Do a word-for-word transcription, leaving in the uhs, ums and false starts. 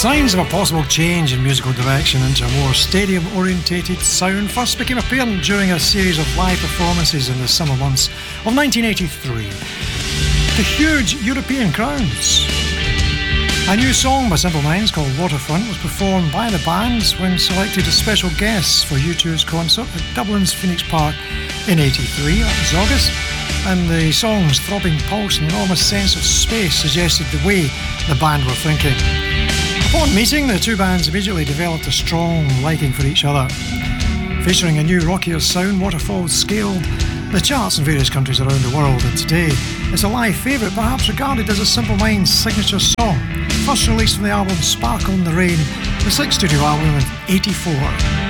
Signs of a possible change in musical direction into a more stadium-orientated sound first became apparent during a series of live performances in the summer months of nineteen eighty-three. The huge European crowds. A new song by Simple Minds called Waterfront was performed by the bands when selected as special guests for U two's concert at Dublin's Phoenix Park in eighty-three, that was August, and the song's throbbing pulse and enormous sense of space suggested the way the band were thinking. Upon meeting, the two bands immediately developed a strong liking for each other. Featuring a new rockier sound, Waterfalls scaled the charts in various countries around the world, and today it's a live favourite, perhaps regarded as a Simple Minds signature song, first released from the album Sparkle in the Rain, the sixth studio album in eighty-four.